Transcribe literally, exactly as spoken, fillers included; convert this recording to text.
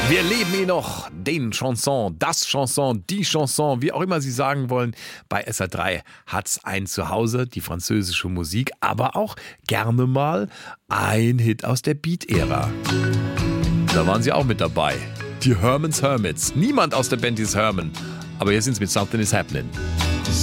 Wir leben ihn noch, den Chanson, das Chanson, die Chanson, wie auch immer Sie sagen wollen. Bei S R drei hat's ein Zuhause, die französische Musik, aber auch gerne mal ein Hit aus der Beat-Ära. Da waren Sie auch mit dabei. Die Herman's Hermits. Niemand aus der Band ist Herman, aber hier sind's mit Something is Happening.